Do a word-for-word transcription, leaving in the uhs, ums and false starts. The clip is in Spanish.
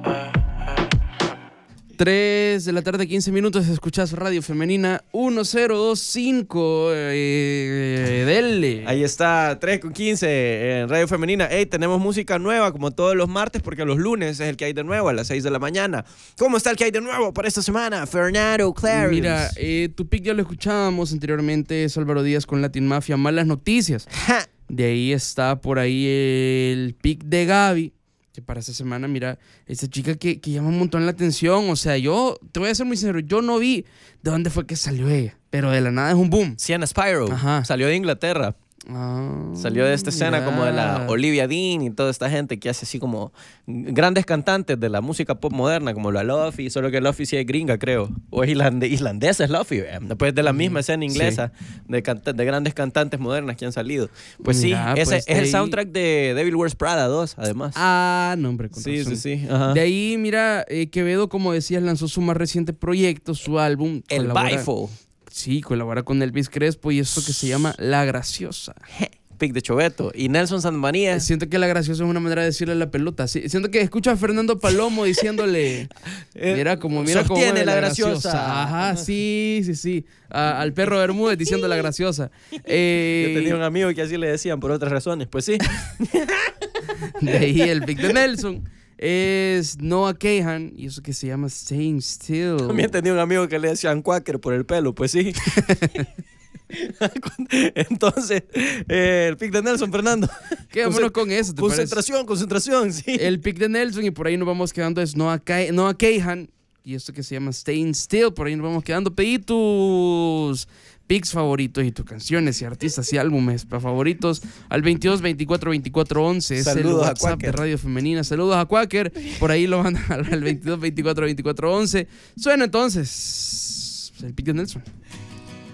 tres de la tarde, quince minutos, escuchás Radio Femenina diez veinticinco, eh, dele. Ahí está, tres con quince en Radio Femenina. Hey, tenemos música nueva como todos los martes, porque los lunes es el que hay de nuevo a las seis de la mañana. ¿Cómo está el que hay de nuevo para esta semana? Fernando Clarence. Mira, eh, tu pick ya lo escuchábamos anteriormente, es Álvaro Díaz con Latin Mafia, Malas Noticias. Ja. De ahí está por ahí el pick de Gaby, que para esta semana, mira, esta chica que, que llama un montón la atención. O sea, yo te voy a ser muy sincero, yo no vi de dónde fue que salió ella, pero de la nada es un boom. Sienna Spiro. Ajá. Salió de Inglaterra. Ah, Salió de esta escena mira. como de la Olivia Dean y toda esta gente que hace así como grandes cantantes de la música pop moderna, como la Luffy, solo que Luffy sí es gringa, creo. O es irlande, islandesa es Luffy. eh. Después de la misma escena inglesa, sí. de, canta de grandes cantantes modernas que han salido. Pues Mira, sí, ese pues es el ahí... soundtrack de Devil Wears Prada dos, además. Ah, no, hombre, con Sí, razón. sí, sí. Ajá. De ahí, mira, eh, Quevedo, como decías, lanzó su más reciente proyecto, su álbum. El colabora... Bifo. Sí, colabora con Elvis Crespo y esto que se llama La Graciosa. Pick de Choveto. Y Nelson Santamaría. Siento que La Graciosa es una manera de decirle a la pelota. Sí, siento que escucho a Fernando Palomo diciéndole, mira como, mira cómo sostiene es la graciosa. Ajá, sí, sí, sí. A, al perro Bermúdez diciendo La Graciosa. Eh, Yo tenía un amigo que así le decían por otras razones. Pues sí. De ahí el pick de Nelson es Noah Kahan y eso que se llama Staying Still. También tenía un amigo que le decían Quaker por el pelo. Pues sí. Entonces, eh, el pick de Nelson, Fernando. Quedémonos con eso, ¿te Concentración, parece? concentración, sí. El pick de Nelson y por ahí nos vamos quedando es Noah, Ka Noah Kahan y esto que se llama Staying Still. Por ahí nos vamos quedando. Pedí tus picks favoritos y tus canciones y artistas y álbumes favoritos al veintidós veinticuatro veinticuatro once. Es el WhatsApp de Radio Femenina. Saludos a Quaker. Por ahí lo mandan al veintidós veinticuatro veinticuatro once. Suena entonces el pick de Nelson.